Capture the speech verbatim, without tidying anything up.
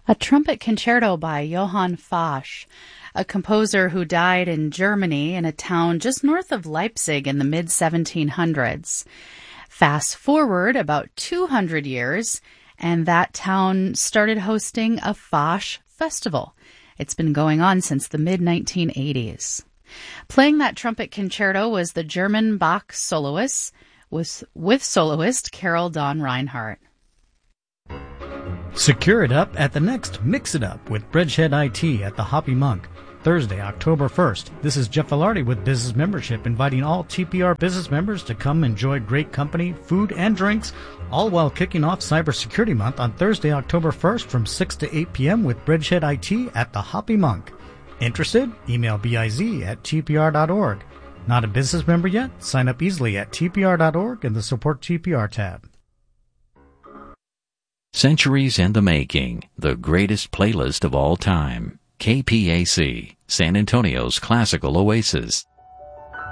A trumpet concerto by Johann Foch, a composer who died in Germany in a town just north of Leipzig in the mid seventeen hundreds. Fast forward about two hundred years, and that town started hosting a Foch festival. It's been going on since the mid nineteen eighties. Playing that trumpet concerto was the German Bach soloist with, with soloist Carol Dawn Reinhardt. Secure it up at the next Mix It Up with Bridgehead I T at the Hoppy Monk, Thursday, October first. This is Jeff Velarde with Business Membership, inviting all T P R business members to come enjoy great company, food, and drinks, all while kicking off Cybersecurity Month on Thursday, October first from six to eight p.m. with Bridgehead I T at the Hoppy Monk. Interested? Email biz at t p r dot org. Not a business member yet? Sign up easily at t p r dot org in the Support T P R tab. Centuries in the Making, the greatest playlist of all time. K P A C, San Antonio's classical oasis.